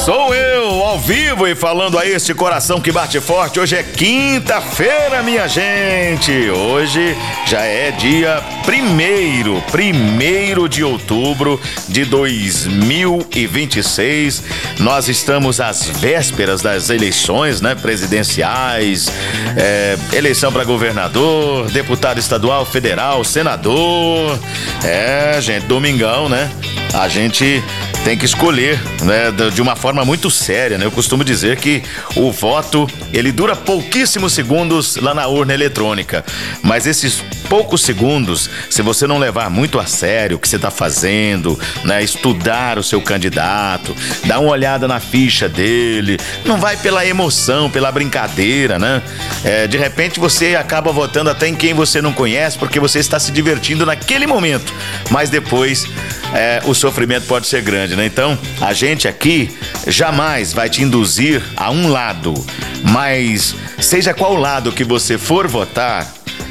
Sou eu, ao vivo e falando a este coração que bate forte. Hoje é quinta-feira, minha gente. Hoje já é dia 1º de outubro de 2026. Nós estamos às vésperas das eleições, né, presidenciais, eleição para governador, deputado estadual, federal, senador. Gente, domingão, né? A gente tem que escolher, né, de uma forma muito séria, né? Eu costumo dizer que o voto, ele dura pouquíssimos segundos lá na urna eletrônica, mas esses poucos segundos, se você não levar muito a sério o que você está fazendo, né, estudar o seu candidato, dar uma olhada na ficha dele, não vai pela emoção, pela brincadeira, né? De repente você acaba votando até em quem você não conhece, porque você está se divertindo naquele momento, mas depois o sofrimento pode ser grande, né? Então, a gente aqui jamais vai te induzir a um lado, mas seja qual lado que você for votar,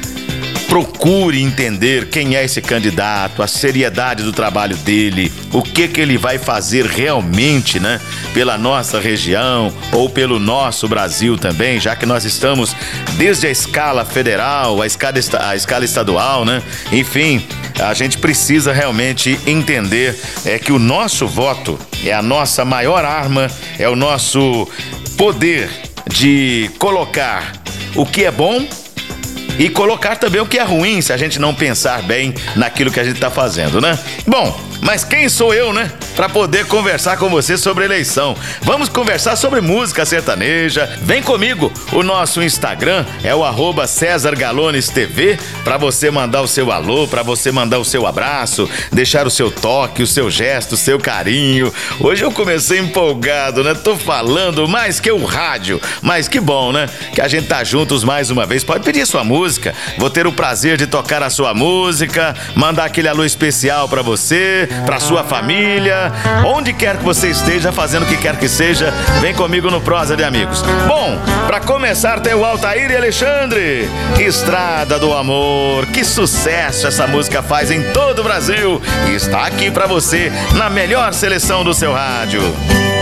procure entender quem é esse candidato, a seriedade do trabalho dele, o que ele vai fazer realmente, né, pela nossa região ou pelo nosso Brasil também, já que nós estamos desde a escala federal, a escala estadual, né? Enfim, a gente precisa realmente entender que o nosso voto é a nossa maior arma, é o nosso poder de colocar o que é bom e colocar também o que é ruim, se a gente não pensar bem naquilo que a gente está fazendo, né? Bom, mas quem sou eu, né? Para poder conversar com você sobre eleição. Vamos conversar sobre música sertaneja. Vem comigo, o nosso Instagram é o @CésarGalonesTV, para você mandar o seu alô, para você mandar o seu abraço, deixar o seu toque, o seu gesto, o seu carinho. Hoje eu comecei empolgado, né? Tô falando mais que o rádio, mas que bom, né? Que a gente tá juntos mais uma vez. Pode pedir sua música, vou ter o prazer de tocar a sua música, mandar aquele alô especial para você, para sua família, onde quer que você esteja, fazendo o que quer que seja, vem comigo no Prosa de Amigos. Bom, para começar tem o Altair e Alexandre, Estrada do Amor. Que sucesso essa música faz em todo o Brasil e está aqui para você na melhor seleção do seu rádio.